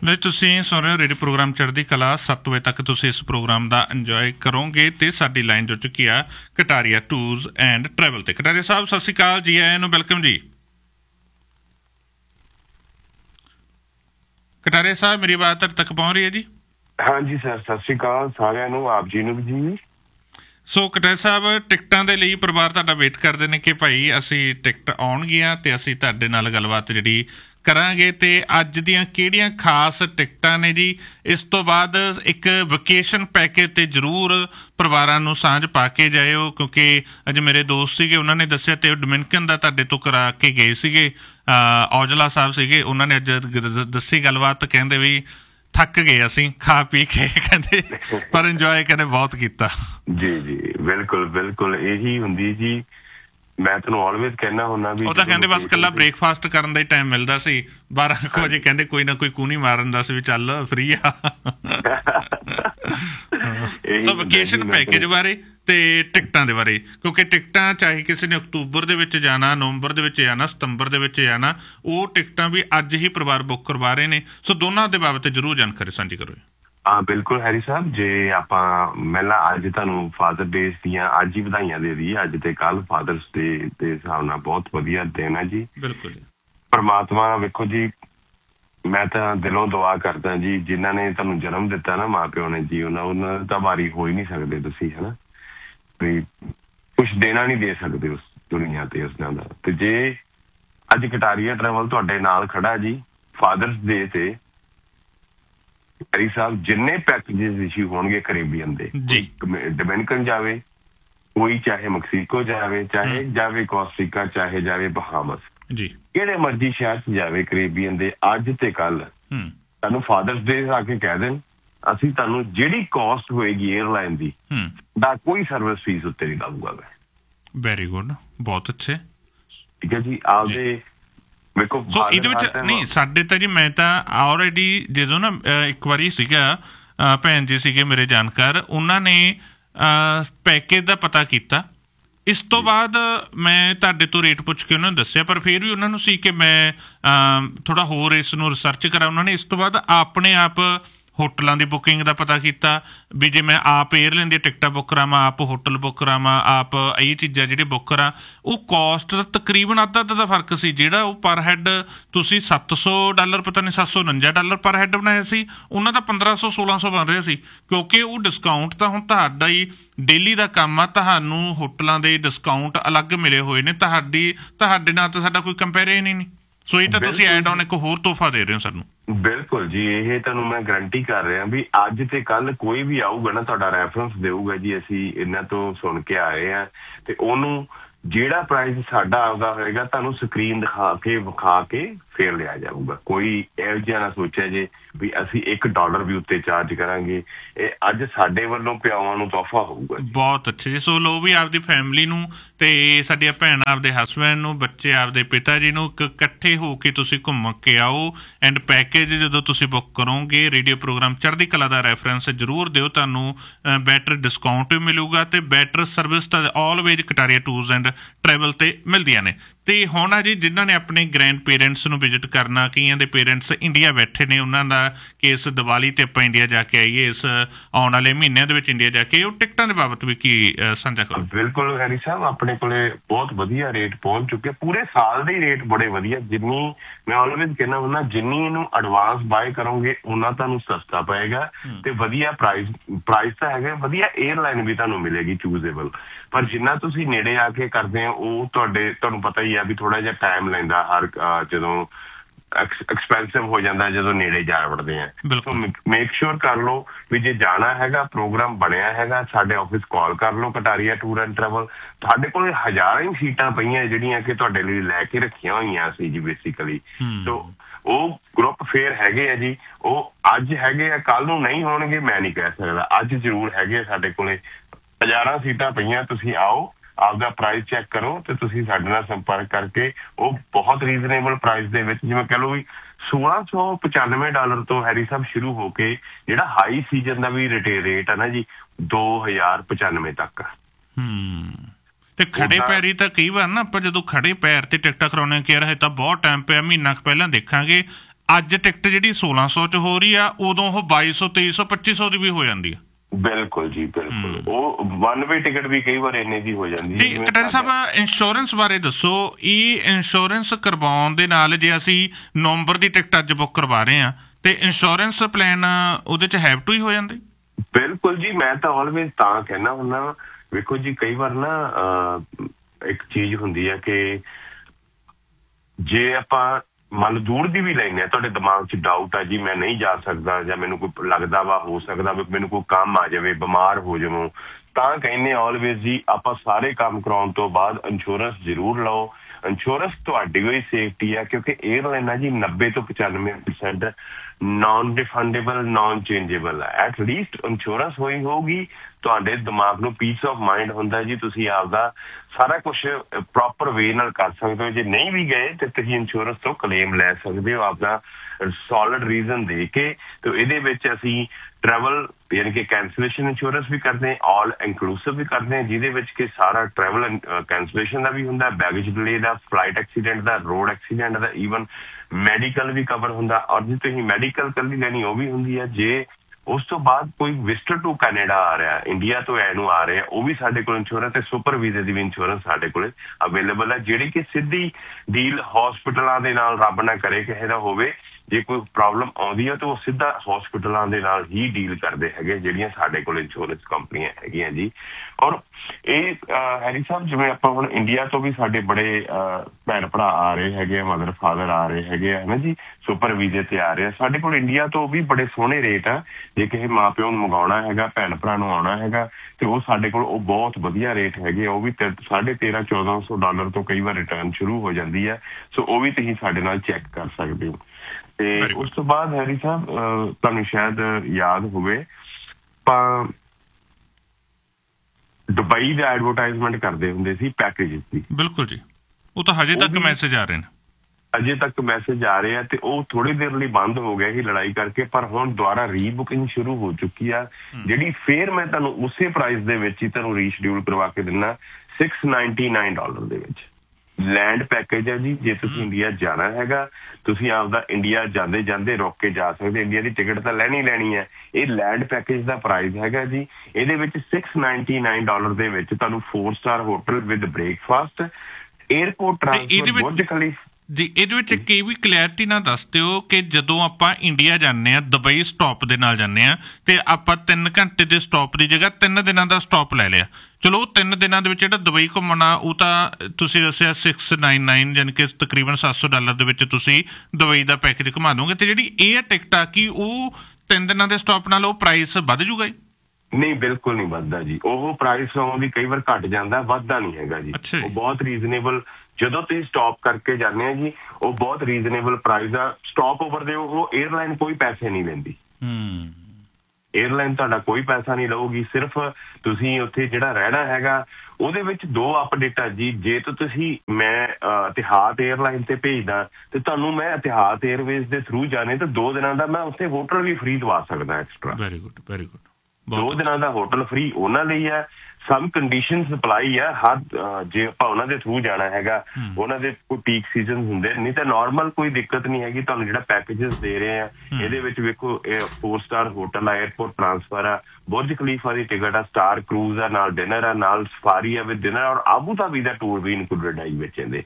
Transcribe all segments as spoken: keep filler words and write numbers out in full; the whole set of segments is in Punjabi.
ਨਹੀਂ, ਤੁਸੀਂ ਸੁਣ ਰਹੇ ਹੋ ਰੇਡੀਓ ਪ੍ਰੋਗਰਾਮ ਚੜ੍ਹਦੀ ਕਲਾ। ਸੱਤ ਵਜੇ ਤੱਕ ਤੁਸੀਂ ਇਸ ਪ੍ਰੋਗਰਾਮ ਦਾ ਇੰਜੋਏ ਕਰੋਗੇ। ਤੇ ਸਾਡੀ ਲਾਈਨ ਜੁੜ ਚੁੱਕੀ ਆ ਕਟਾਰੀਆ ਟੂਰਸ ਐਂਡ ਟਰੈਵਲ ਤੇ। ਕਟਾਰੀਆ ਸਾਹਿਬ ਸਤਿ ਸ਼੍ਰੀ ਅਕਾਲ ਜੀ, ਆਇਆਂ ਨੂੰ ਵੈਲਕਮ ਜੀ। ਕਟਾਰੀਆ ਸਾਹਿਬ ਮੇਰੀ ਆਵਾਜ਼ ਤੁਹਾਡੇ ਤੱਕ ਪਹੁੰਚ ਰਹੀ ਹੈ ਜੀ? ਹਾਂਜੀ ਸਰ, ਸਤਿ ਸ਼੍ਰੀ ਅਕਾਲ ਸਾਰਿਆਂ ਨੂੰ, ਆਪ ਜੀ ਨੂੰ ਵੀ ਜੀ। ਸੋ ਕਟਾਰੀਆ ਸਾਹਿਬ, ਟਿਕਟਾਂ ਦੇ ਲਈ ਪਰਿਵਾਰ ਤੁਹਾਡਾ ਵੇਟ ਕਰਦੇ ਨੇ ਕਿ ਭਾਈ ਅਸੀਂ ਟਿਕਟ ਆਉਣਗੀਆਂ ਤੇ ਅਸੀਂ ਤੁਹਾਡੇ ਨਾਲ ਗੱਲਬਾਤ ਜਿਹੜੀ ਕਰਾਂਗੇ। ਤੇ ਅੱਜ ਦੀਆਂ ਕਿਹੜੀਆਂ ਖਾਸ ਟਿਕਟਾਂ ਨੇ ਜੀ? ਇਸ ਤੋਂ ਬਾਅਦ ਇੱਕ ਵਕੇਸ਼ਨ ਪੈਕੇਜ ਤੇ ਜ਼ਰੂਰ ਪਰਿਵਾਰਾਂ ਨੂੰ ਸਾਂਝ ਪਾ ਕੇ ਜਾਇਓ, ਕਿਉਂਕਿ ਅੱਜ ਮੇਰੇ ਦੋਸਤ ਸੀਗੇ, ਉਹਨਾਂ ਨੇ ਦੱਸਿਆ ਤੇ ਉਹ ਡੋਮਿਨਿਕਨ ਦਾ ਤੁਹਾਡੇ ਤੋਂ ਕਰਾ ਕੇ ਗਏ ਸੀਗੇ। ਔਜਲਾ ਸਾਹਿਬ ਸੀਗੇ, ਉਹਨਾਂ ਨੇ ਅੱਜ ਦੱਸੀ ਗੱਲਬਾਤ, ਕਹਿੰਦੇ ਵੀ ਥੱਕ ਗਏ ਅਸੀਂ ਖਾ ਪੀ ਕੇ, ਕਹਿੰਦੇ ਪਰ ਇੰਜੋਏ ਕਹਿੰਦੇ ਬਹੁਤ ਕੀਤਾ। ਜੀ ਜੀ ਬਿਲਕੁਲ ਬਿਲਕੁਲ ਇਹੀ ਹੁੰਦੀ ਜੀ। ਮੈਂ ਤੁਹਾਨੂੰ ਆਲਵੇਜ਼ ਕਹਿਣਾ ਹੁੰਦਾ ਵੀ ਉਹ ਤਾਂ ਕਹਿੰਦੇ ਬਸ ਇਕੱਲਾ ਬ੍ਰੇਕਫਾਸਟ ਕਰਨ ਦਾ ਹੀ ਟਾਈਮ ਮਿਲਦਾ ਸੀ ਬਾਰਾਂ ਕੁ ਵਜੇ, ਕਹਿੰਦੇ ਕੋਈ ਨਾ ਕੋਈ ਕੂਣੀ ਮਾਰਨ ਦਾ ਸੀ ਵੀ ਚੱਲ ਫਰੀ ਆ। ਸੋ ਵਕੇਸ਼ਨ ਪੈਕੇਜ ਬਾਰੇ ਤੇ ਟਿਕਟਾਂ ਦੇ ਬਾਰੇ, ਕਿਉਂਕਿ ਟਿਕਟਾਂ ਚਾਹੇ ਕਿਸੇ ਨੇ ਅਕਤੂਬਰ ਦੇ ਵਿੱਚ ਜਾਣਾ, ਨਵੰਬਰ ਦੇ ਵਿੱਚ ਜਾਣਾ, ਸਤੰਬਰ ਦੇ ਵਿੱਚ ਜਾਣਾ, ਉਹ ਟਿਕਟਾਂ ਵੀ ਅੱਜ ਹੀ ਪਰਿਵਾਰ ਬੁੱਕ ਕਰਵਾ ਰਹੇ ਨੇ। ਸੋ ਦੋਨਾਂ ਦੇ ਬਾਬਤ ਜ਼ਰੂਰ ਜਾਣਕਾਰੀ ਸਾਂਝੀ ਕਰੋ। ਹਾਂ ਬਿਲਕੁਲ ਹੈਰੀ ਸਾਹਿਬ, ਜੇ ਆਪਾਂ ਪਹਿਲਾਂ ਅੱਜ ਤੁਹਾਨੂੰ ਫਾਦਰ ਡੇ ਦੀਆਂ ਅੱਜ ਹੀ ਵਧਾਈਆਂ ਦੇ ਦਈਏ। ਅੱਜ ਤੇ ਕੱਲ ਫਾਦਰਸ ਡੇ ਦੇ ਹਿਸਾਬ ਨਾਲ ਬਹੁਤ ਵਧੀਆ ਦਿਨ ਹੈ ਜੀ। ਬਿਲਕੁਲ ਪਰਮਾਤਮਾ ਵੇਖੋ ਜੀ, ਮੈਂ ਤਾਂ ਦਿਲੋਂ ਦੁਆ ਕਰਦਾ ਜੀ, ਜਿਨ੍ਹਾਂ ਨੇ ਤੁਹਾਨੂੰ ਜਨਮ ਦਿੱਤਾ ਨਾ ਮਾਂ ਪਿਓ ਨੇ ਜੀ, ਉਹਨਾਂ ਉਹਨਾਂ ਤਾਂ ਵਾਰੀ ਹੋ ਹੀ ਨਹੀਂ ਸਕਦੇ ਤੁਸੀਂ, ਹਨਾ ਵੀ ਕੁਛ ਦੇਣਾ ਨਹੀਂ ਦੇ ਸਕਦੇ ਉਸ ਦੁਨੀਆ ਤੇ ਉਸਨਾਂ ਦਾ। ਤੇ ਜੇ ਅੱਜ ਕਟਾਰੀਆ ਟਰੈਵਲ ਤੁਹਾਡੇ ਨਾਲ ਖੜਾ ਜੀ ਫਾਦਰਸ ਡੇ ਤੇ, ਹਰੀ ਸਾਹਿਬ ਜਿੰਨੇ ਪੈਕੇਜਿਸ ਇਸ਼ੂ ਹੋਣਗੇ ਕੈਰੇਬੀਅਨ ਦੇ, ਡੋਮਿਨਿਕਨ ਜਾਵੇ, ਕੋਈ ਚਾਹੇ ਮੈਕਸੀਕੋ ਜਾਵੇ, ਚਾਹੇ ਜਾਵੇ ਕੋਸਟਾਰੀਕਾ, ਚਾਹੇ ਜਾਵੇ ਬਹਾਮਸ, ਕਿਹੜੇ ਮਰਜ਼ੀ ਸ਼ਹਿਰ ਚ ਜਾਵੇ ਕੈਰੇਬੀਅਨ ਦੇ, ਅੱਜ ਤੇ ਕੱਲ ਤੁਹਾਨੂੰ ਫਾਦਰਸ ਡੇ ਆ ਕੇ ਕਹਿ ਦੇਣ ਅਸੀਂ ਤੁਹਾਨੂੰ ਜਿਹੜੀ ਕੋਸਟ ਹੋਏਗੀ ਏਅਰਲਾਈਨ ਦੀ ਦਾ ਕੋਈ ਸਰਵਿਸ ਫੀਸ ਉੱਤੇ ਨਹੀਂ ਲਾਊਗਾ। ਵੈਰੀ ਗੁੱਡ, ਬਹੁਤ ਅੱਛੇ, ਠੀਕ ਹੈ ਜੀ। ਆਪਦੇ ਸੋ ਇਹਦੇ ਵਿੱਚ ਨਹੀਂ ਸਾਡੇ ਤਾਂ ਜੀ, ਮੈਂ ਤਾਂ ਆਲਰੇਡੀ ਜਦੋਂ ਨਾ ਇੱਕ ਵਾਰੀ ਸੀਗਾ, ਭੈਣ ਜੀ ਸੀਗੇ ਮੇਰੇ ਜਾਣਕਾਰ, ਉਹਨਾਂ ਨੇ ਪੈਕੇਜ ਦਾ ਪਤਾ ਕੀਤਾ। ਇਸ ਤੋਂ ਬਾਅਦ ਮੈਂ ਤੁਹਾਡੇ ਤੋਂ ਰੇਟ ਪੁੱਛ ਕੇ ਉਹਨਾਂ ਨੂੰ ਦੱਸਿਆ, ਪਰ ਫਿਰ ਵੀ ਉਹਨਾਂ ਨੂੰ ਸੀ ਕਿ ਮੈਂ ਥੋੜ੍ਹਾ ਹੋਰ ਇਸ ਨੂੰ ਰਿਸਰਚ ਕਰਾਂ। ਉਹਨਾਂ ਨੇ ਇਸ ਤੋਂ ਬਾਅਦ ਆਪਣੇ ਆਪ ਹੋਟਲਾਂ ਦੀ ਬੁਕਿੰਗ ਦਾ ਪਤਾ ਕੀਤਾ ਵੀ ਜੇ ਮੈਂ ਆਪ ਏਅਰਲਾਈਨ ਦੀਆਂ ਟਿਕਟਾਂ ਬੁੱਕ ਕਰਾਵਾਂ, ਆਪ ਹੋਟਲ ਬੁੱਕ ਕਰਾਵਾਂ, ਆਪ ਇਹ ਚੀਜ਼ਾਂ ਜਿਹੜੇ ਬੁੱਕ ਕਰਾਂ, ਉਹ ਕੋਸਟ ਦਾ ਤਕਰੀਬਨ ਅੱਧਾ ਅੱਧਾ ਦਾ ਫਰਕ ਸੀ। ਜਿਹੜਾ ਉਹ ਪਰ ਹੈਡ ਤੁਸੀਂ ਸੱਤ ਸੌ ਡਾਲਰ ਪਤਾ ਨਹੀਂ ਸੱਤ ਸੌ ਉਣੰਜਾ ਡਾਲਰ ਪਰ ਹੈਡ ਬਣਾਇਆ ਸੀ, ਉਹਨਾਂ ਦਾ ਪੰਦਰਾਂ ਸੌ ਸੋਲਾਂ ਸੌ ਬਣ ਰਿਹਾ ਸੀ, ਕਿਉਂਕਿ ਉਹ ਡਿਸਕਾਊਂਟ ਤਾਂ ਹੁਣ ਤੁਹਾਡਾ ਹੀ ਡੇਲੀ ਦਾ ਕੰਮ ਆ। ਤੁਹਾਨੂੰ ਹੋਟਲਾਂ ਦੇ ਡਿਸਕਾਊਂਟ ਅਲੱਗ ਮਿਲੇ ਹੋਏ ਨੇ, ਤੁਹਾਡੀ ਤੁਹਾਡੇ ਨਾਲ ਤਾਂ ਸਾਡਾ ਕੋਈ ਕੰਪੈਰੀਜ਼ਨ ਹੀ ਨਹੀਂ। ਸੋ ਇਹ ਤਾਂ ਤੁਸੀਂ ਐਡ ਆਨ ਇੱਕ ਹੋਰ ਤੋਹਫਾ ਦੇ ਰਹੇ ਹੋ ਸਾਨੂੰ। ਬਿਲਕੁਲ ਜੀ, ਇਹ ਤੁਹਾਨੂੰ ਮੈਂ ਗਰੰਟੀ ਕਰ ਰਿਹਾ ਵੀ ਅੱਜ ਤੇ ਕੱਲ ਕੋਈ ਵੀ ਆਊਗਾ ਨਾ ਤੁਹਾਡਾ ਰੈਫਰੈਂਸ ਦੇਊਗਾ ਜੀ ਅਸੀਂ ਇਹਨਾਂ ਤੋਂ ਸੁਣ ਕੇ ਆਏ ਹਾਂ, ਤੇ ਉਹਨੂੰ ਜਿਹੜਾ ਪ੍ਰਾਈਸ ਸਾਡਾ ਆਉਂਦਾ ਹੋਏਗਾ ਤੁਹਾਨੂੰ ਸਕਰੀਨ ਦਿਖਾ ਕੇ ਵਿਖਾ ਕੇ ਫੇਰ ਲਿਆ ਜਾਊਗਾ। ਕੋਈ ਇਹੋ ਜਿਹਾ ਨਾ ਸੋਚਿਆ ਜੇ ਵੀ ਅਸੀਂ ਇੱਕ ਡਾਲਰ ਵੀ ਉੱਤੇ ਚਾਰਜ ਕਰਾਂਗੇ। ਇਹ ਅੱਜ ਸਾਡੇ ਵੱਲੋਂ ਪਿਆਵਾਂ ਨੂੰ ਤੋਹਫਾ ਹੋਊਗਾ। ਬਹੁਤ ਅੱਛਾ ਜੀ। ਸੋ ਲੋ ਵੀ ਆਪਦੀ ਫੈਮਿਲੀ ਨੂੰ ਤੇ ਸਾਡੀਆਂ ਭੈਣਾਂ ਆਪਦੇ ਹਸਬੈਂਡ ਨੂੰ, ਬੱਚੇ ਆਪਦੇ ਪਿਤਾ ਜੀ ਨੂੰ ਇਕੱਠੇ ਹੋ ਕੇ ਤੁਸੀਂ ਘੁੰਮ ਕੇ ਆਓ। ਐਂਡ ਪੈਕੇਜ ਜਦੋਂ ਤੁਸੀਂ ਬੁੱਕ ਕਰੋਗੇ ਰੇਡੀਓ ਪ੍ਰੋਗਰਾਮ ਚੜ੍ਹਦੀ ਕਲਾ ਦਾ ਰੈਫਰੈਂਸ ਜ਼ਰੂਰ ਦਿਓ, ਤੁਹਾਨੂੰ ਬੈਟਰ ਡਿਸਕਾਊਂਟ ਵੀ ਮਿਲੂਗਾ ਤੇ ਬੈਟਰ ਸਰਵਿਸ ਤਾਂ always Kataria tours and travel ਤੇ ਮਿਲਦੀਆਂ ਨੇ। ਤੇ ਹੁਣ ਆ ਜੀ ਜਿਨ੍ਹਾਂ ਨੇ ਆਪਣੇ ਗ੍ਰੈਂਡ ਪੇਰੈਂਟਸ ਨੂੰ ਵਿਜ਼ਿਟ ਕਰਨਾ, ਕਈਆਂ ਦੇ ਪੇਰੈਂਟਸ ਇੰਡੀਆ ਬੈਠੇ ਨੇ, ਉਹਨਾਂ ਦਾ ਕਿ ਇਸ ਦੀਵਾਲੀ ਤੇ ਆਪਾਂ ਇੰਡੀਆ ਜਾ ਕੇ ਆਈਏ, ਇਸ ਆਉਣ ਵਾਲੇ ਮਹੀਨਿਆਂ ਦੇ ਵਿੱਚ ਇੰਡੀਆ ਜਾ ਕੇ, ਉਹ ਟਿਕਟਾਂ ਦੇ ਬਾਬਤ ਵੀ ਕੀ ਸਾਂਝਾ ਕਰੋ। ਬਿਲਕੁਲ ਹੈਰੀ ਸਾਹਿਬ, ਆਪਣੇ ਕੋਲੇ ਬਹੁਤ ਵਧੀਆ ਰੇਟ ਪਹੁੰਚ ਚੁੱਕੇ, ਪੂਰੇ ਸਾਲ ਦੇ ਰੇਟ ਬੜੇ ਵਧੀਆ। ਜਿੰਨੀ ਮੈਂ ਆਲਵੇਜ਼ ਕਹਿੰਦਾ ਹੁੰਦਾ, ਜਿੰਨੀ ਇਹਨੂੰ ਐਡਵਾਂਸ ਬਾਏ ਕਰੋਗੇ ਉਹਨਾਂ ਤੁਹਾਨੂੰ ਸਸਤਾ ਪਏਗਾ ਤੇ ਵਧੀਆ ਪ੍ਰਾਈਸ ਪ੍ਰਾਈਸ ਤਾਂ ਹੈਗਾ, ਵਧੀਆ ਏਅਰਲਾਈਨ ਵੀ ਤੁਹਾਨੂੰ ਮਿਲੇਗੀ ਚੂਜ਼ੇਬਲ। ਪਰ ਜਿੰਨਾ ਤੁਸੀਂ ਨੇੜੇ ਆ ਕੇ ਕਰਦੇ ਹੋ ਉਹ ਤੁਹਾਡੇ ਤੁਹਾਨੂੰ ਪਤਾ ਹੀ ਆ ਵੀ ਥੋੜਾ ਜਿਹਾ ਟਾਈਮ ਲੈਂਦਾ, ਹਰ ਜਦੋਂ ਐਕਸਪੈਂਸਿਵ ਹੋ ਜਾਂਦਾ ਜਦੋਂ ਨੇੜੇ ਜਾ ਵੜਦੇ ਆ। ਮੇਕ ਸ਼ੋਰ ਕਰ ਲਓ ਵੀ ਜੇ ਜਾਣਾ ਹੈਗਾ, ਪ੍ਰੋਗਰਾਮ ਬਣਿਆ ਹੈਗਾ, ਸਾਡੇ ਆਫਿਸ ਕਾਲ ਕਰ ਲਓ ਕਟਾਰੀਆ ਟੂਰ ਐਂਡ ਟਰੈਵਲ। ਸਾਡੇ ਕੋਲ ਹਜ਼ਾਰਾਂ ਹੀ ਸੀਟਾਂ ਪਈਆਂ ਜਿਹੜੀਆਂ ਕਿ ਤੁਹਾਡੇ ਲਈ ਲੈ ਕੇ ਰੱਖੀਆਂ ਹੋਈਆਂ ਸੀ ਜੀ ਬੇਸਿਕਲੀ। ਸੋ ਉਹ ਗਰੁੱਪ ਫੇਰ ਹੈਗੇ ਆ ਜੀ, ਉਹ ਅੱਜ ਹੈਗੇ ਆ, ਕੱਲ ਨੂੰ ਨਹੀਂ ਹੋਣਗੇ ਮੈਂ ਨਹੀਂ ਕਹਿ ਸਕਦਾ, ਅੱਜ ਜ਼ਰੂਰ ਹੈਗੇ ਸਾਡੇ ਕੋਲੇ ਹਜ਼ਾਰਾਂ ਸੀਟਾਂ ਪਈਆਂ। ਤੁਸੀਂ ਆਓ, ਆਪਦਾ ਪ੍ਰਾਈਸ ਚੈੱਕ ਕਰੋ ਤੇ ਤੁਸੀਂ ਸਾਡੇ ਨਾਲ ਸੰਪਰਕ ਕਰਕੇ ਉਹ ਬਹੁਤ ਰੀਜ਼ਨੇਬਲ ਪ੍ਰਾਈਸ ਦੇ ਵਿੱਚ, ਜਿਵੇਂ ਕਹਿ ਲਓ ਵੀ ਸੋਲਾਂ ਸੌ ਪਚਾਨਵੇਂ ਡਾਲਰ ਤੋਂ ਹੈਰੀ ਸਾਹਿਬ ਸ਼ੁਰੂ ਹੋ ਕੇ ਜਿਹੜਾ ਹਾਈ ਸੀਜ਼ਨ ਦਾ ਵੀ ਰਿਟੇਲ ਰੇਟ ਹੈ ਨਾ ਜੀ ਦੋ ਹਜ਼ਾਰ ਪਚਾਨਵੇਂ ਤੱਕ। ਹਮ ਤੇ ਖੜੇ ਪੈਰੀ ਤਾਂ ਕਈ ਵਾਰ ਨਾ ਆਪਾਂ ਜਦੋਂ ਖੜੇ ਪੈਰ ਤੇ ਟਿਕਟਾਂ ਕਰਾਉਂਦੇ ਕਿ ਯਾਰ ਇਹ ਤਾਂ ਬਹੁਤ ਟਾਈਮ ਪਿਆ, ਮਹੀਨਾ ਕੁ ਪਹਿਲਾਂ ਦੇਖਾਂਗੇ, ਅੱਜ ਟਿਕਟ ਜਿਹੜੀ ਸੋਲਾਂ ਸੌ ਚ ਹੋ ਰਹੀ ਆ, ਉਦੋਂ ਉਹ ਬਾਈ ਸੌ ਤੇਈ ਸੌ ਪੱਚੀ ਸੌ ਦੀ ਵੀ ਹੋ ਜਾਂਦੀ ਆ। ਬਿਲਕੁਲ ਜੀ, ਬਿਲਕੁਲ। ਉਹ ਵਨ ਵੇ ਟਿਕਟ ਵੀ ਕਈ ਵਾਰ ਇੰਨੇ ਦੀ ਹੋ ਜਾਂਦੀ ਹੈ। ਕਟਾਰੀਆ ਸਾਹਿਬ, ਇੰਸ਼ੋਰੈਂਸ ਬਾਰੇ ਦੱਸੋ। ਇਹ ਇੰਸ਼ੋਰੈਂਸ ਕਰਵਾਉਣ ਦੇ ਨਾਲ, ਜੇ ਅਸੀਂ ਨਵੰਬਰ ਦੀ ਟਿਕਟ ਅੱਜ ਬੁੱਕ ਕਰਵਾ ਰਹੇ ਹਾਂ, ਤੇ ਇੰਸ਼ੋਰੈਂਸ ਪਲਾਨ ਉਹਦੇ ਚ ਹੈਵ ਟੂ ਹੀ ਹੋ ਜਾਂਦੇ? ਬਿਲਕੁਲ ਜੀ, ਮੈਂ ਤਾਂ ਆਲਵੇਜ਼ ਤਾਂ ਕਹਿਣਾ ਹੁੰਦਾ, ਵੇਖੋ ਜੀ ਕਈ ਵਾਰ ਨਾ ਇੱਕ ਚੀਜ਼ ਹੁੰਦੀ ਹੈ ਕਿ ਜੇ ਆਪਾਂ ਮੰਨ ਲਓ ਦੂਰ ਦੀ ਵੀ ਲੈਂਦੇ ਆ, ਤੁਹਾਡੇ ਦਿਮਾਗ 'ਚ ਡਾਊਟ ਆ ਜੀ ਮੈਂ ਨਹੀਂ ਜਾ ਸਕਦਾ, ਜਾਂ ਮੈਨੂੰ ਕੋਈ ਲੱਗਦਾ ਵਾ ਹੋ ਸਕਦਾ ਵੀ ਮੈਨੂੰ ਕੋਈ ਕੰਮ ਆ ਜਾਵੇ, ਬਿਮਾਰ ਹੋ ਜਾਵਾਂ, ਤਾਂ ਕਹਿੰਦੇ ਆਲਵੇਜ਼ ਜੀ ਆਪਾਂ ਸਾਰੇ ਕੰਮ ਕਰਾਉਣ ਤੋਂ ਬਾਅਦ ਇੰਸ਼ੋਰੈਂਸ ਜ਼ਰੂਰ ਲਓ। ਇੰਸ਼ੋਰੈਂਸ ਤੁਹਾਡੀ ਹੋਈ ਸੇਫਟੀ ਆ, ਕਿਉਂਕਿ ਏਅਰਲਾਈਨਾਂ ਜੀ ਨੱਬੇ ਤੋਂ ਪਚਾਨਵੇਂ ਪਰਸੈਂਟ ਨਾਨ ਰਿਫੰਡੇਬਲ, ਨਾਨ ਚੇਂਜੇਬਲ ਹੈ। ਐਟ ਲੀਸਟ ਇੰਸ਼ੋਰੈਂਸ ਹੋਈ ਹੋਊਗੀ, ਤੁਹਾਡੇ ਦਿਮਾਗ ਨੂੰ ਪੀਸ ਆਫ ਮਾਈਂਡ ਹੁੰਦਾ ਜੀ, ਤੁਸੀਂ ਆਪਦਾ ਸਾਰਾ ਕੁਛ ਪ੍ਰੋਪਰ ਵੇ ਨਾਲ ਕਰ ਸਕਦੇ ਹੋ। ਜੇ ਨਹੀਂ ਵੀ ਗਏ ਤੇ ਤੁਸੀਂ ਇੰਸ਼ੋਰੈਂਸ ਤੋਂ ਕਲੇਮ ਲੈ ਸਕਦੇ ਹੋ ਆਪਦਾ ਸੋਲਿਡ ਰੀਜ਼ਨ ਦੇ ਕੇ। ਤੇ ਇਹਦੇ ਵਿੱਚ ਅਸੀਂ ਟਰੈਵਲ ਯਾਨੀ ਕਿ ਕੈਂਸਲੇਸ਼ਨ ਇੰਸ਼ੋਰੈਂਸ ਵੀ ਕਰਦੇ ਹਾਂ, ਆਲ ਇਨਕਲੂਸਿਵ ਵੀ ਕਰਦੇ ਹਾਂ, ਜਿਹਦੇ ਵਿੱਚ ਕਿ ਸਾਰਾ ਟਰੈਵਲ ਕੈਂਸਲੇਸ਼ਨ ਦਾ ਵੀ ਹੁੰਦਾ, ਬੈਗੇਜ ਡਿਲੇ ਦਾ, ਫਲਾਈਟ ਐਕਸੀਡੈਂਟ ਦਾ, ਰੋਡ ਐਕਸੀਡੈਂਟ ਦਾ, ਈਵਨ ਮੈਡੀਕਲ ਵੀ ਕਵਰ ਹੁੰਦਾ। ਔਰ ਜੇ ਤੁਸੀਂ ਮੈਡੀਕਲ ਕੱਲੀ ਲੈਣੀ ਉਹ ਵੀ ਹੁੰਦੀ ਹੈ। ਜੇ ਉਸ ਤੋਂ ਬਾਅਦ ਕੋਈ ਵਿਜ਼ਟਰ ਟੂ ਕੈਨੇਡਾ ਆ ਰਿਹਾ, ਇੰਡੀਆ ਤੋਂ ਐ ਨੂੰ ਆ ਰਿਹਾ, ਉਹ ਵੀ ਸਾਡੇ ਕੋਲ ਇੰਸ਼ੋਰੈਂਸ ਤੇ ਸੁਪਰ ਵੀਜ਼ੇ ਦੀ ਵੀ ਇੰਸ਼ੋਰੈਂਸ ਸਾਡੇ ਕੋਲ ਅਵੇਲੇਬਲ ਹੈ, ਜਿਹੜੀ ਕਿ ਸਿੱਧੀ ਡੀਲ ਹਸਪੀਟਲਾਂ ਦੇ ਨਾਲ ਰੱਬ ਨਾ ਕਰੇ ਕਿਸੇ ਦਾ ਹੋਵੇ, ਜੇ ਕੋਈ ਪ੍ਰੋਬਲਮ ਆਉਂਦੀ ਹੈ ਤਾਂ ਉਹ ਸਿੱਧਾ ਹਸਪੀਟਲਾਂ ਦੇ ਨਾਲ ਹੀ ਡੀਲ ਕਰਦੇ ਹੈਗੇ, ਜਿਹੜੀਆਂ ਸਾਡੇ ਕੋਲ ਇੰਸ਼ੋਰੈਂਸ ਕੰਪਨੀਆਂ ਹੈਗੀਆਂ ਜੀ। ਔਰ ਇਹ ਹੈਰੀ ਸਾਹਿਬ, ਜਿਵੇਂ ਆਪਾਂ ਹੁਣ ਇੰਡੀਆ ਤੋਂ ਵੀ ਸਾਡੇ ਬੜੇ ਭੈਣ ਭਰਾ ਆ ਰਹੇ ਹੈਗੇ ਆ, ਮਦਰ ਫਾਦਰ ਆ ਰਹੇ ਹੈਗੇ ਆ, ਹੈ ਨਾ ਜੀ, ਸੁਪਰ ਵੀਜ਼ੇ ਤੇ ਆ ਰਹੇ ਆ। ਸਾਡੇ ਕੋਲ ਇੰਡੀਆ ਤੋਂ ਵੀ ਬੜੇ ਸੋਹਣੇ ਰੇਟ ਆ। ਜੇ ਕਿਸੇ ਮਾਂ ਪਿਓ ਨੂੰ ਮੰਗਵਾਉਣਾ ਹੈਗਾ, ਭੈਣ ਭਰਾ ਨੂੰ ਆਉਣਾ ਹੈਗਾ, ਤੇ ਉਹ ਸਾਡੇ ਕੋਲ ਉਹ ਬਹੁਤ ਵਧੀਆ ਰੇਟ ਹੈਗੇ ਆ। ਉਹ ਵੀ ਸਾਢੇ ਤੇਰਾਂ ਚੌਦਾਂ ਸੌ ਡਾਲਰ ਤੋਂ ਕਈ ਵਾਰ ਰਿਟਰਨ ਸ਼ੁਰੂ ਹੋ ਜਾਂਦੀ ਹੈ। ਸੋ ਉਹ ਵੀ ਤੁਸੀਂ ਸਾਡੇ ਨਾਲ ਚੈੱਕ ਕਰ ਸਕਦੇ ਹੋ। ਤੇ ਉਸ ਤੋਂ ਬਾਅਦ ਹੈਰੀ ਸਾਹਿਬ, ਤੁਹਾਨੂੰ ਸ਼ਾਇਦ ਯਾਦ ਹੋਵੇ, ਆਪਾਂ ਦੁਬਈ ਦਾ ਐਡਵਰਟਾਈਜ਼ਮੈਂਟ ਕਰਦੇ ਹੁੰਦੇ ਸੀ ਪੈਕੇਜ ਦੀ। ਬਿਲਕੁਲ ਜੀ, ਉਹ ਤਾਂ ਹਜੇ ਤੱਕ ਮੈਸੇਜ ਆ ਰਹੇ ਨੇ। ਅਜੇ ਤੱਕ ਮੈਸੇਜ ਆ ਰਹੇ ਆ, ਤੇ ਉਹ ਥੋੜੀ ਦੇਰ ਲਈ ਬੰਦ ਹੋ ਗਿਆ ਸੀ ਲੜਾਈ ਕਰਕੇ, ਪਰ ਹੁਣ ਦੁਬਾਰਾ ਰੀਬੁਕਿੰਗ ਸ਼ੁਰੂ ਹੋ ਚੁੱਕੀ ਆ, ਜਿਹੜੀ ਫੇਰ ਮੈਂ ਤੁਹਾਨੂੰ ਉਸੇ ਪ੍ਰਾਈਸ ਦੇ ਵਿੱਚ ਹੀ ਤੁਹਾਨੂੰ ਰੀਸ਼ਡਿਊਲ ਕਰਵਾ ਕੇ ਦਿੰਦਾ, ਸਿਕਸ ਨਾਈਨਟੀ ਨਾਈਨ ਡਾਲਰ ਦੇ ਵਿੱਚ। ਲੈਂਡ ਪੈਕੇਜ ਹੈ ਜੀ। ਜੇ ਤੁਸੀਂ ਇੰਡੀਆ ਜਾਣਾ ਹੈਗਾ, ਤੁਸੀਂ ਆਪਦਾ ਇੰਡੀਆ ਜਾਂਦੇ ਜਾਂਦੇ ਰੁਕ ਕੇ ਜਾ ਸਕਦੇ, ਇੰਡੀਆ ਦੀ ਟਿਕਟ ਤਾਂ ਲੈਣੀ ਲੈਣੀ ਹੈ। ਇਹ ਲੈਂਡ ਪੈਕੇਜ ਦਾ ਪ੍ਰਾਈਸ ਹੈਗਾ ਜੀ। ਇਹਦੇ ਵਿੱਚ ਸਿਕਸ ਨਾਈਨਟੀ ਨਾਈਨ ਡਾਲਰ ਦੇ ਵਿੱਚ ਤੁਹਾਨੂੰ four star hotel with breakfast, airport transport, Burj Khalifa ਜੀ। ਇਹਦੇ ਵਿੱਚ ਇੱਕ ਇਹ ਵੀ ਕਲੈਰਿਟੀ ਨਾਲ ਦੱਸ ਦਿਓ ਕਿ ਜਦੋਂ ਆਪਾਂ ਇੰਡੀਆ ਜਾਂਦੇ ਹਾਂ, ਦੁਬਈ ਸਟਾਪ ਦੇ ਨਾਲ ਜਾਂਦੇ ਹਾਂ, ਤੇ ਆਪਾਂ ਤਿੰਨ ਘੰਟੇ ਦੇ ਸਟਾਪ ਦੀ ਜਗ੍ਹਾ ਤਿੰਨ ਦਿਨਾਂ ਦਾ ਸਟਾਪ ਲੈ ਲਿਆ। ਚਲੋ ਤਿੰਨ ਦਿਨਾਂ ਦੇ ਵਿੱਚ ਜਿਹੜਾ ਦੁਬਈ ਘੁੰਮਣਾ, ਉਹ ਤਾਂ ਤੁਸੀਂ ਦੱਸਿਆ ਸਿਕਸ ਨਾਈਨ ਨਾਈਨ ਯਾਨੀ ਕਿ ਤਕਰੀਬਨ ਸੱਤ ਸੌ ਡਾਲਰ ਦੇ ਵਿੱਚ ਤੁਸੀਂ ਦੁਬਈ ਦਾ ਪੈਕੇਜ ਘੁਮਾ ਦੋਗੇ। ਤੇ ਜਿਹੜੀ ਇਹ ਟਿਕਟ ਆ, ਕਿ ਉਹ ਤਿੰਨ ਦਿਨਾਂ ਦੇ ਸਟਾਪ ਨਾਲ ਉਹ ਪ੍ਰਾਈਸ ਵੱਧ ਜੂਗਾ ਜੀ? ਨਹੀਂ, ਬਿਲਕੁਲ ਨਹੀਂ ਵੱਧਦਾ ਜੀ। ਉਹ ਪ੍ਰਾਈਸ ਆਉਂਦੀ ਕਈ ਵਾਰ ਘੱਟ ਜਾਂਦਾ, ਵੱਧਦਾ ਨਹੀਂ ਹੈਗਾ ਜੀ। ਉਹ ਬਹੁਤ ਰੀਜ਼ਨੇਬਲ, ਜਦੋਂ ਤੁਸੀਂ ਸਟਾਪ ਕਰਕੇ ਜਾਂਦੇ ਆ ਜੀ, ਉਹ ਬਹੁਤ ਰੀਜ਼ਨੇਬਲ ਪ੍ਰਾਈਸ ਆ। ਸਟਾਪ ਓਵਰ ਦੇ ਉਹ 에ਅਰਲਾਈਨ ਕੋਈ ਪੈਸੇ ਨਹੀਂ ਲੈਂਦੀ। 에ਅਰਲਾਈਨ ਤੁਹਾਡਾ ਕੋਈ ਪੈਸਾ ਨਹੀਂ ਲਊਗੀ। ਸਿਰਫ ਤੁਸੀਂ ਉੱਥੇ ਜਿਹੜਾ ਰਹਿਣਾ ਹੈਗਾ, ਉਹਦੇ ਵਿੱਚ ਦੋ ਅਪਡੇਟ ਆ ਜੀ। ਜੇ ਤਾਂ ਤੁਸੀਂ, ਮੈਂ ਇਤਿਹਾਦ 에ਅਰਲਾਈਨ ਤੇ ਭੇਜਦਾ ਤੇ ਤੁਹਾਨੂੰ ਮੈਂ ਇਤਿਹਾਦ 에ਅਰਵੇਜ਼ ਦੇ ਥਰੂ ਜਾਣੇ ਤਾਂ ਦੋ ਦਿਨਾਂ ਦਾ ਮੈਂ ਉੱਥੇ ਹੋਟਲ ਵੀ ਫ੍ਰੀ ਦਵਾ ਸਕਦਾ extra. Very good, very good. ਦੋ ਦਿਨਾਂ ਦਾ ਹੋਟਲ ਫ੍ਰੀ ਉਹਨਾਂ ਲਈ ਹੈ। ਸਮ ਕੰਡੀਸ਼ਨ ਸਪਲਾਈ ਆ ਹਰ, ਜੇ ਆਪਾਂ ਉਹਨਾਂ ਦੇ ਥਰੂ ਜਾਣਾ ਹੈਗਾ, ਉਹਨਾਂ ਦੇ ਕੋਈ ਪੀਕ ਸੀਜ਼ਨ ਹੁੰਦੇ, ਨਹੀਂ ਤਾਂ ਨਾਰਮਲ ਕੋਈ ਦਿੱਕਤ ਨਹੀਂ ਹੈਗੀ। ਤੁਹਾਨੂੰ ਜਿਹੜਾ ਪੈਕੇਜਸ ਦੇ ਰਹੇ ਆ, ਇਹਦੇ ਵਿੱਚ ਵੇਖੋ ਫੋਰ ਸਟਾਰ ਹੋਟਲ ਆ, 에ਅਰਪੋਰਟ ਟ੍ਰਾਂਸਫਰ ਆ, ਬੁਰਜ ਖਲੀਫਾ ਦੀ ਟਿਕਟ ਆ, ਸਟਾਰ ਕਰੂਜ਼ ਆ, ਨਾਲ ਡਿਨਰ ਆ, ਨਾਲ ਸਫਾਰੀ ਆ ਵਿਦ ਡਿਨਰ, ਔਰ ਆਬੂ ਧਾਬੀ ਦਾ ਟੂਰ ਵੀ ਇਨਕਲੂਡਡ ਆਈ ਵਿੱਚ ਇਹਦੇ।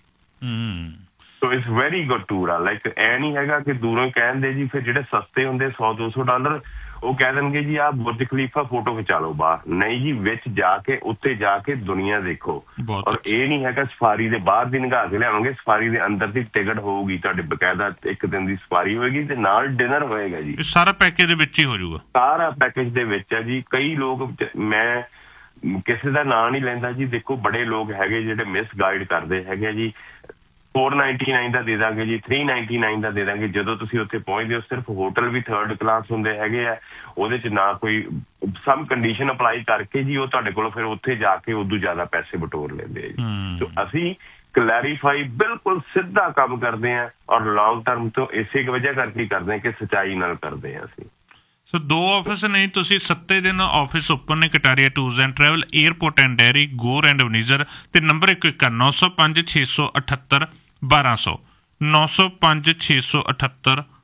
So it's very good tour ਆ। ਲਾਈਕ ਇਹ ਨਹੀਂ ਹੈਗਾ ਕਿ ਦੂਰੋਂ ਹੀ ਕਹਿੰਦੇ ਜੀ, ਫਿਰ ਜਿਹੜੇ ਸਸਤੇ ਹੁੰਦੇ ਸੌ ਦੋ ਸੌ ਡਾਲਰ, ਉਹ ਕਹਿ ਦੇਣਗੇ ਜੀ ਆਹ ਬੁਰਜ ਖਲੀਫਾ ਫੋਟੋ ਖਿਚਾ ਲਓ ਬਾਹਰ। ਨਹੀਂ ਜੀ, ਵਿੱਚ ਜਾ ਕੇ ਉੱਤੇ ਜਾ ਕੇ ਦੁਨੀਆ ਦੇਖੋ। ਔਰ ਇਹ ਨਹੀਂ ਹੈਗਾ ਸਫਾਰੀ ਦੇ ਬਾਹਰ ਦੀ ਨਿਗਾਹ ਕੇ ਲਿਆਵਾਂਗੇ, ਸਫਾਰੀ ਦੇ ਅੰਦਰ ਦੀ ਟਿਕਟ ਹੋਊਗੀ ਤੁਹਾਡੇ, ਬਕਾਇਦਾ ਇੱਕ ਦਿਨ ਦੀ ਸਫਾਰੀ ਹੋਏਗੀ ਤੇ ਨਾਲ ਡਿਨਰ ਹੋਏਗਾ ਜੀ। ਸਾਰਾ ਪੈਕੇਜ ਦੇ ਵਿੱਚ ਹੀ ਹੋ ਜਾਊਗਾ, ਸਾਰਾ ਪੈਕੇਜ ਦੇ ਵਿੱਚ ਹੈ ਜੀ। ਕਈ ਲੋਕ, ਮੈਂ ਕਿਸੇ ਦਾ ਨਾਂ ਨਹੀਂ ਲੈਂਦਾ ਜੀ, ਦੇਖੋ ਬੜੇ ਲੋਕ ਹੈਗੇ ਜਿਹੜੇ ਮਿਸ ਗਾਈਡ ਕਰਦੇ ਹੈਗੇ ਜੀ। ਫੋਰ ਨਾਈਨਟੀ ਨਾਈਨ ਦਾ ਦੇ ਦਾਂਗੇ ਜੀ, ਥ੍ਰੀ ਨਾਈਨਟੀ ਨਾਈਨ ਦਾ ਦੇ ਦਾਂਗੇ। ਜਦੋਂ ਤੁਸੀਂ ਉੱਥੇ ਪਹੁੰਚਦੇ ਹੋ, ਸਿਰਫ ਹੋਟਲ ਵੀ ਥਰਡ ਕਲਾਸ ਹੁੰਦੇ ਹੈਗੇ ਆ, ਉਹਦੇ ਚ ਨਾ ਕੋਈ ਸਮ ਕੰਡੀਸ਼ਨ ਅਪਲਾਈ ਕਰਕੇ ਜੀ ਉਹ ਤੁਹਾਡੇ ਕੋਲੋਂ ਫਿਰ ਉੱਥੇ ਜਾ ਕੇ ਉਦੋਂ ਜ਼ਿਆਦਾ ਪੈਸੇ ਬਟੋਰ ਲੈਂਦੇ ਆ ਜੀ। ਸੋ ਅਸੀਂ ਕਲੈਰੀਫਾਈ ਬਿਲਕੁਲ ਸਿੱਧਾ ਕੰਮ ਕਰਦੇ ਹਾਂ, ਔਰ ਲੌਂਗ ਟਰਮ ਤੋਂ ਇਸੇ ਵਜ੍ਹਾ ਕਰਕੇ ਕਰਦੇ ਹਾਂ ਕਿ ਸੱਚਾਈ ਨਾਲ ਕਰਦੇ ਹਾਂ ਅਸੀਂ। ਸੋ ਦੋ ਆਫਿਸ ਨੇ, ਤੁਸੀਂ ਸੱਤੇ ਦਿਨ ਆਫਿਸ ਓਪਨ ਨੇ, Kataria tours and travel, airport and dairy, Ghor and ਵਨੀਜ਼ਰ, ਤੇ ਨੰਬਰ ਇੱਕ ਇੱਕ ਨੌ ਸੌ ਪੰਜ ਛੇ ਸੌ ਅਠੱਤਰ ਬਾਰਾਂ ਸੌ, ਨੌ ਸੌ ਪੰਜ ਛੇ ਸੌ ਅਠੱਤਰ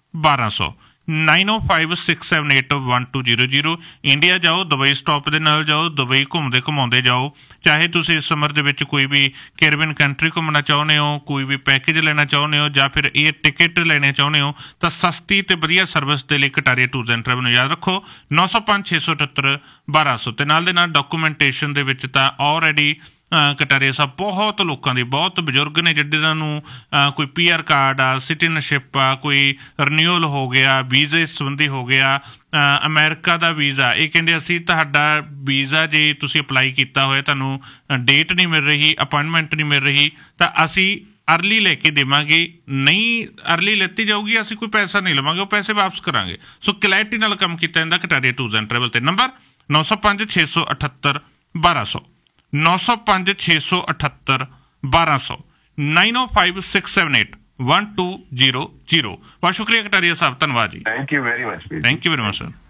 ਬਾਰਾਂ ਸੌ ਨਾਈਨ ਓ five six seven eight one two zero zero. India ਜਾਓ, ਦੁਬਈ ਸਟਾਪ ਦੇ ਨਾਲ ਜਾਓ, ਦੁਬਈ ਘੁੰਮਦੇ ਘੁਮਾਉਂਦੇ ਜਾਓ। ਚਾਹੇ ਤੁਸੀਂ ਇਸ ਸਮਰ ਦੇ ਵਿੱਚ ਕੋਈ ਵੀ ਕੈਰੀਬੀਅਨ ਕੰਟਰੀ ਘੁੰਮਣਾ ਚਾਹੁੰਦੇ ਹੋ, ਕੋਈ ਵੀ ਪੈਕੇਜ ਲੈਣਾ ਚਾਹੁੰਦੇ ਹੋ, ਜਾਂ ਫਿਰ ਏਅਰ ਟਿਕਟ ਲੈਣੇ ਚਾਹੁੰਦੇ ਹੋ, ਤਾਂ ਸਸਤੀ ਤੇ ਵਧੀਆ ਸਰਵਿਸ ਦੇ ਲਈ ਕਟਾਰੀਆ ਟੂਰਸ ਐਂਡ ਟਰੈਵਲ ਨੂੰ ਯਾਦ ਰੱਖੋ ਨੌ ਸੌ ਪੰਜ ਛੇ ਸੌ ਅਠੱਤਰ ਬਾਰਾਂ ਸੌ। ਤੇ ਨਾਲ ਦੇ ਨਾਲ ਡਾਕੂਮੈਂਟੇਸ਼ਨ ਦੇ ਵਿੱਚ ਤਾਂ ਆਲਰੇਡੀ ਕਟਾਰੀਆ ਸਾਹਿਬ ਬਹੁਤ ਲੋਕਾਂ ਦੀ, ਬਹੁਤ ਬਜ਼ੁਰਗ ਨੇ ਜਿਹਨਾਂ ਨੂੰ ਕੋਈ ਪੀ ਆਰ ਕਾਰਡ ਆ, ਸਿਟੀਜ਼ਨਸ਼ਿਪ ਆ, ਕੋਈ ਰਨਿਊਅਲ ਹੋ ਗਿਆ, ਵੀਜ਼ੇ ਸੰਬੰਧੀ ਹੋ ਗਿਆ, ਅਮਰੀਕਾ ਦਾ ਵੀਜ਼ਾ। ਇਹ ਕਹਿੰਦੇ ਅਸੀਂ ਤੁਹਾਡਾ ਵੀਜ਼ਾ ਜੇ ਤੁਸੀਂ ਅਪਲਾਈ ਕੀਤਾ ਹੋਇਆ, ਤੁਹਾਨੂੰ ਡੇਟ ਨਹੀਂ ਮਿਲ ਰਹੀ, ਅਪਾਇੰਟਮੈਂਟ ਨਹੀਂ ਮਿਲ ਰਹੀ, ਤਾਂ ਅਸੀਂ ਅਰਲੀ ਲੈ ਕੇ ਦੇਵਾਂਗੇ। ਨਹੀਂ ਅਰਲੀ ਲੈਤੀ ਜਾਊਗੀ, ਅਸੀਂ ਕੋਈ ਪੈਸਾ ਨਹੀਂ ਲਵਾਂਗੇ, ਉਹ ਪੈਸੇ ਵਾਪਸ ਕਰਾਂਗੇ। ਸੋ ਕਲੈਰਿਟੀ ਨਾਲ ਕੰਮ ਕੀਤਾ ਜਾਂਦਾ ਕਟਾਰੀਆ ਟੂਰਸ ਐਂਡ ਟਰੈਵਲ ਤੇ। ਨੰਬਰ ਨੌ ਸੌ ਪੰਜ ਛੇ ਸੌ ਅਠੱਤਰ ਬਾਰਾਂ ਸੌ ਨੌ ਸੌ ਪੰਜ ਛੇ ਸੌ ਅਠੱਤਰ ਬਾਰਾਂ ਸੌ ਨਾਈਨ ਓ five six seven eight one two zero zero. ਬਹੁਤ ਸ਼ੁਕਰੀਆ ਕਟਾਰੀਆ ਸਾਹਿਬ, ਧੰਨਵਾਦ ਜੀ। Thank you very much. Thank you very much sir.